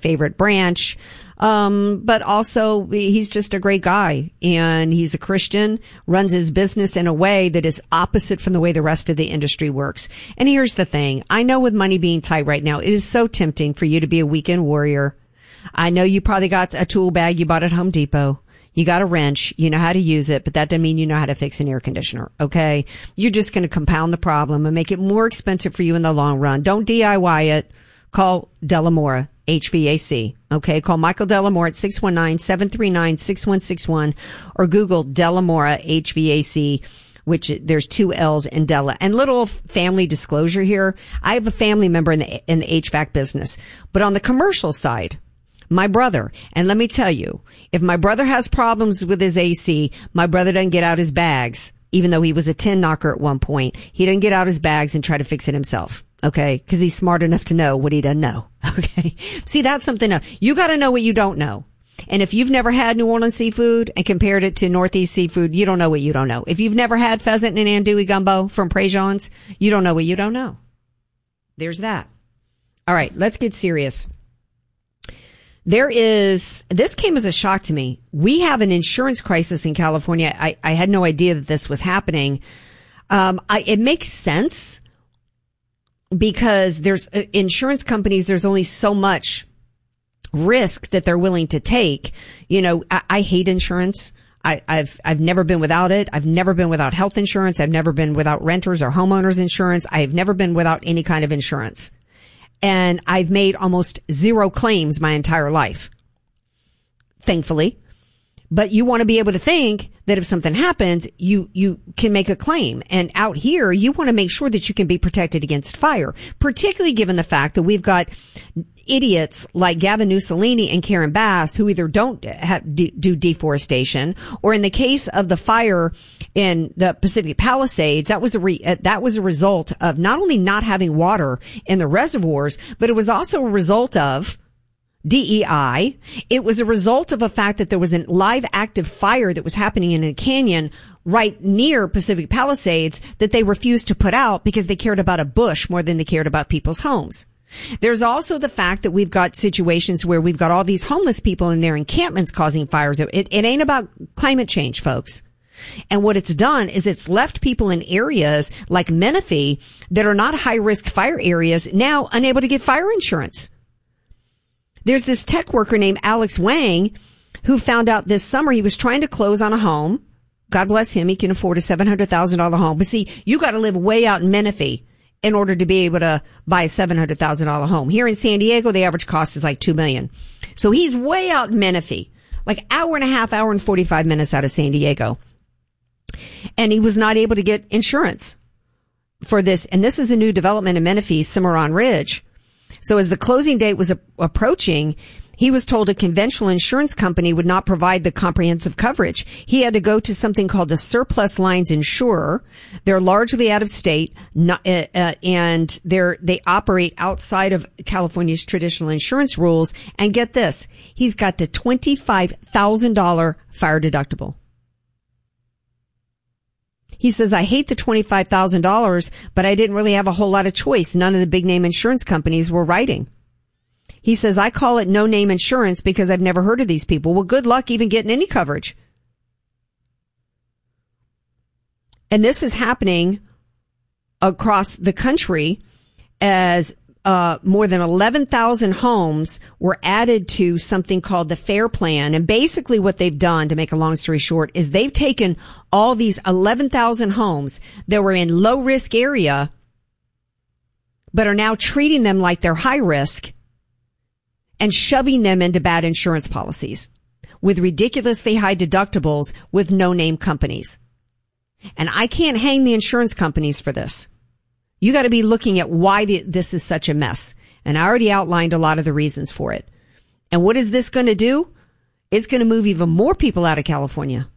favorite branch. But also he's just a great guy, and he's a Christian, runs his business in a way that is opposite from the way the rest of the industry works. And here's the thing. I know with money being tight right now, it is so tempting for you to be a weekend warrior. I know you probably got a tool bag you bought at Home Depot. You got a wrench. You know how to use it, but that doesn't mean you know how to fix an air conditioner. Okay. You're just going to compound the problem and make it more expensive for you in the long run. Don't DIY it. Call Delamora HVAC. Okay. Call Michael Delamora at 619-739-6161 or Google Delamora HVAC, which there's 2 L's in Della. And little family disclosure here. I have a family member in the HVAC business, but on the commercial side, my brother, and let me tell you, if my brother has problems with his AC, my brother doesn't get out his bags, even though he was a tin knocker at one point. He doesn't get out his bags and try to fix it himself. Okay. Cause he's smart enough to know what he doesn't know. Okay. See, that's something else. You got to know what you don't know. And if you've never had New Orleans seafood and compared it to Northeast seafood, you don't know what you don't know. If you've never had pheasant and andouille gumbo from Prejean's, you don't know what you don't know. There's that. All right. Let's get serious. This came as a shock to me. We have an insurance crisis in California. I had no idea that this was happening. It makes sense because there's insurance companies, there's only so much risk that they're willing to take. You know, I hate insurance. I've never been without it. I've never been without health insurance. I've never been without renters or homeowners insurance. I've never been without any kind of insurance. And I've made almost 0 claims my entire life, thankfully. But you want to be able to think that if something happens, you can make a claim. And out here, you want to make sure that you can be protected against fire, particularly given the fact that we've got idiots like Gavin Mussolini and Karen Bass who either don't do deforestation, or in the case of the fire in the Pacific Palisades, that was a result of not only not having water in the reservoirs, but it was also a result of DEI. It was a result of a fact that there was a live active fire that was happening in a canyon right near Pacific Palisades that they refused to put out because they cared about a bush more than they cared about people's homes. There's also the fact that we've got situations where we've got all these homeless people in their encampments causing fires. It ain't about climate change, folks. And what it's done is it's left people in areas like Menifee that are not high risk fire areas now unable to get fire insurance. There's this tech worker named Alex Wang who found out this summer he was trying to close on a home. God bless him. He can afford a $700,000 home. But see, you got to live way out in Menifee in order to be able to buy a $700,000 home. Here in San Diego, the average cost is like $2 million. So he's way out in Menifee, like hour and 45 minutes out of San Diego. And he was not able to get insurance for this. And this is a new development in Menifee, Cimarron Ridge. So as the closing date was approaching, he was told a conventional insurance company would not provide the comprehensive coverage. He had to go to something called a surplus lines insurer. They're largely out of state, and they operate outside of California's traditional insurance rules. And get this, he's got the $25,000 fire deductible. He says, I hate the $25,000, but I didn't really have a whole lot of choice. None of the big name insurance companies were writing. He says, I call it no name insurance because I've never heard of these people. Well, good luck even getting any coverage. And this is happening across the country as more than 11,000 homes were added to something called the FAIR Plan. And basically what they've done, to make a long story short, is they've taken all these 11,000 homes that were in low risk area, but are now treating them like they're high risk and shoving them into bad insurance policies with ridiculously high deductibles with no name companies. And I can't hang the insurance companies for this. You got to be looking at why this is such a mess. And I already outlined a lot of the reasons for it. And what is this going to do? It's going to move even more people out of California.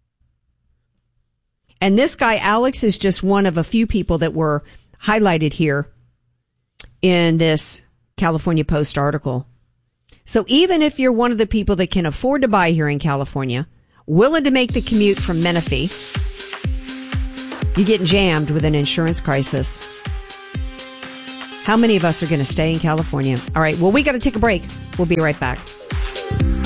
And this guy, Alex, is just one of a few people that were highlighted here in this California Post article. So even if you're one of the people that can afford to buy here in California, willing to make the commute from Menifee, you're getting jammed with an insurance crisis. How many of us are going to stay in California? All right. Well, we got to take a break. We'll be right back.